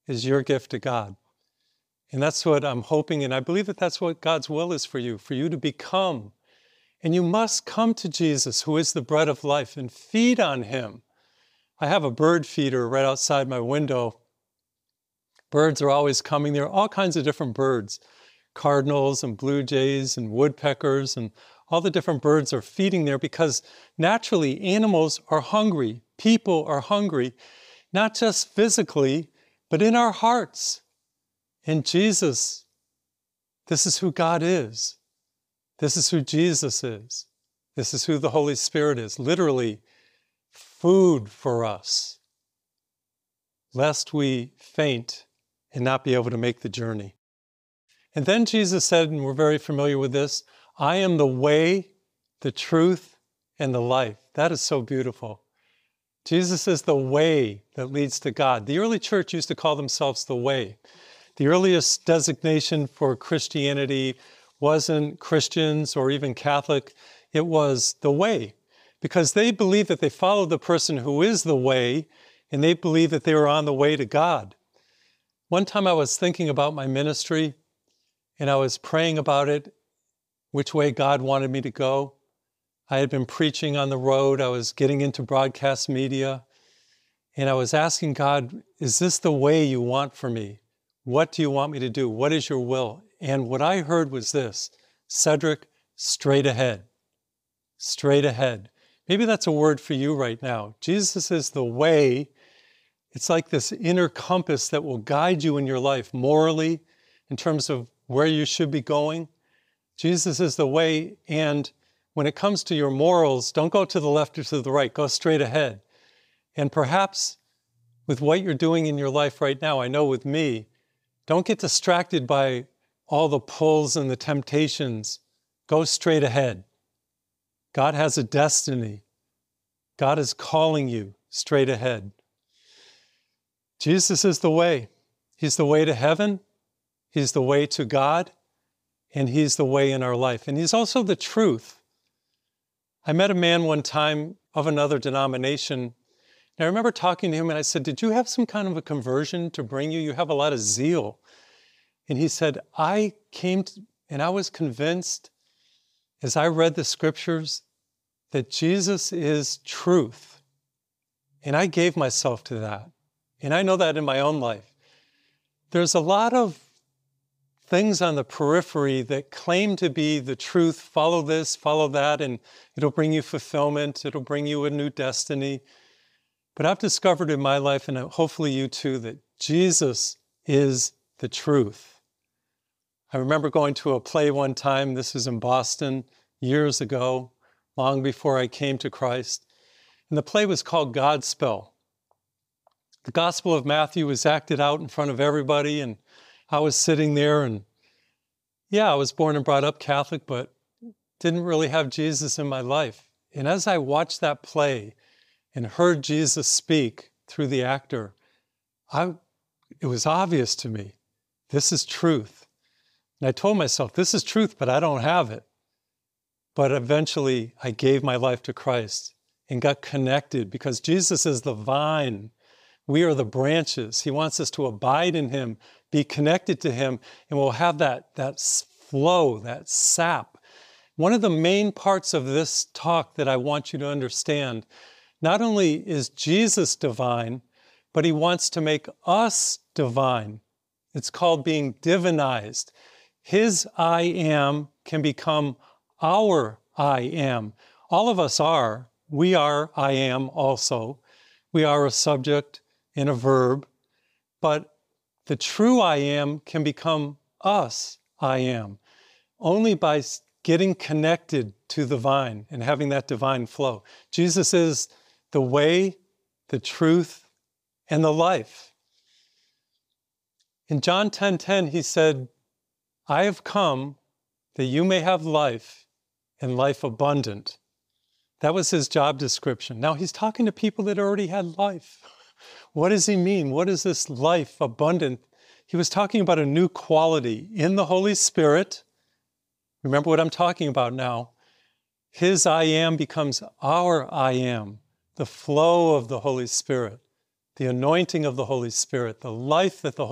is your gift to God. And that's what I'm hoping, and I believe that that's what God's will is for you to become. And you must come to Jesus, who is the bread of life, and feed on him. I have a bird feeder right outside my window. Birds are always coming. There are all kinds of different birds, cardinals and blue jays and woodpeckers, and all the different birds are feeding there because naturally animals are hungry. People are hungry, not just physically, but in our hearts. And Jesus, this is who God is. This is who Jesus is. This is who the Holy Spirit is. Literally, food for us, lest we faint and not be able to make the journey. And then Jesus said, and we're very familiar with this, I am the way, the truth, and the life. That is so beautiful. Jesus is the way that leads to God. The early church used to call themselves the way. The earliest designation for Christianity wasn't Christians or even Catholic. It was the way, because they believed that they followed the person who is the way, and they believed that they were on the way to God. One time I was thinking about my ministry, and I was praying about it, which way God wanted me to go. I had been preaching on the road. I was getting into broadcast media, and I was asking God, is this the way you want for me? What do you want me to do? What is your will? And what I heard was this, Cedric, straight ahead. Straight ahead. Maybe that's a word for you right now. Jesus is the way. It's like this inner compass that will guide you in your life morally, in terms of where you should be going. Jesus is the way, and when it comes to your morals, don't go to the left or to the right, go straight ahead. And perhaps with what you're doing in your life right now, I know with me, don't get distracted by all the pulls and the temptations. Go straight ahead. God has a destiny. God is calling you straight ahead. Jesus is the way. He's the way to heaven. He's the way to God. And he's the way in our life. And he's also the truth. I met a man one time of another denomination. And I remember talking to him and I said, did you have some kind of a conversion to bring you? You have a lot of zeal. And he said, I came to, and I was convinced as I read the scriptures that Jesus is truth. And I gave myself to that. And I know that in my own life. There's a lot of things on the periphery that claim to be the truth. Follow this, follow that, and it'll bring you fulfillment. It'll bring you a new destiny. But I've discovered in my life, and hopefully you too, that Jesus is the truth. I remember going to a play one time. This was in Boston years ago, long before I came to Christ. And the play was called Godspell. The Gospel of Matthew was acted out in front of everybody, and I was sitting there, and yeah, I was born and brought up Catholic, but didn't really have Jesus in my life. And as I watched that play and heard Jesus speak through the actor, it was obvious to me, this is truth. And I told myself, this is truth, but I don't have it. But eventually, I gave my life to Christ and got connected because Jesus is the vine. We are the branches. He wants us to abide in him, be connected to him, and we'll have that flow, that sap. One of the main parts of this talk that I want you to understand, not only is Jesus divine, but he wants to make us divine. It's called being divinized. His I am can become our I am. All of us are. We are I am also. We are a subject and a verb. But the true I am can become us I am. Only by getting connected to the vine and having that divine flow. Jesus is the way, the truth, and the life. In John 10:10, he said, I have come that you may have life and life abundant. That was his job description. Now he's talking to people that already had life. What does he mean? What is this life abundant? He was talking about a new quality in the Holy Spirit. Remember what I'm talking about now. His I am becomes our I am, the flow of the Holy Spirit, the anointing of the Holy Spirit, the life that the